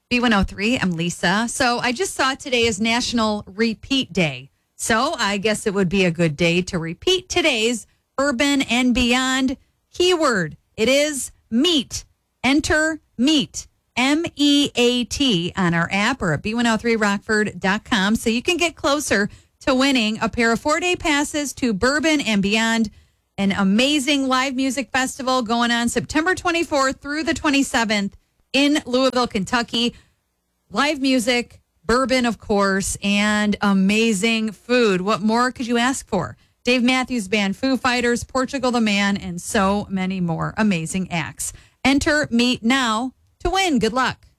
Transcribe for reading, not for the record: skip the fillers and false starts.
B103, I'm Lisa. So I just saw today is National Repeat Day. So I guess it would be a good day to repeat today's Bourbon and Beyond keyword. It is meat. Enter meat. MEAT on our app or at b103rockford.com so you can get closer to winning a pair of 4-day passes to Bourbon and Beyond, an amazing live music festival going on September 24th through the 27th in Louisville, Kentucky. Live music, bourbon, of course, and amazing food. What more could you ask for? Dave Matthews Band, Foo Fighters, Portugal the Man, and so many more amazing acts. Enter meet now to win. Good luck.